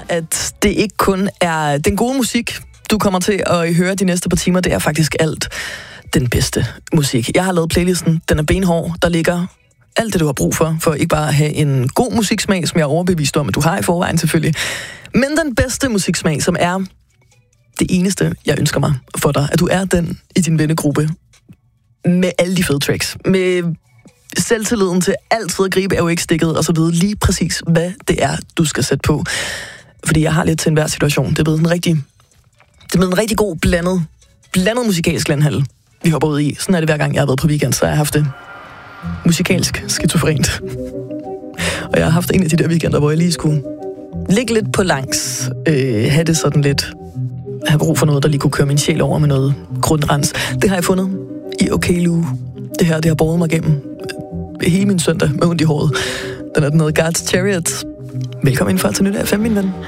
at det ikke kun er den gode musik, du kommer til at høre de næste par timer. Det er faktisk alt den bedste musik. Jeg har lavet playlisten. Den er benhård. Der ligger alt det, du har brug for ikke bare at have en god musiksmag, som jeg er overbevist om, at du har i forvejen selvfølgelig, men den bedste musiksmag, som er det eneste, jeg ønsker mig for dig. At du er den i din vennegruppe med alle de fede tracks. Med selvtilliden til altid at gribe AUX-stikket og så vide lige præcis, hvad det er, du skal sætte på. Fordi jeg har lidt til enhver situation. Det er blevet en rigtig god blandet musikalsk landhandel, vi hopper ud i. Sådan er det hver gang, jeg har været på weekend, så jeg har haft det musikalsk skizofrent. Og jeg har haft en af de der weekender, hvor jeg lige skulle ligge lidt på langs, have det sådan lidt, have brug for noget, der lige kunne køre min sjæl over med noget grundrens. Det har jeg fundet i Okay Lou. Det har båret mig gennem hele min søndag med ondt i håret. Den er den hedder God's Chariot. Velkommen indenfor til Nyt af 5, min ven.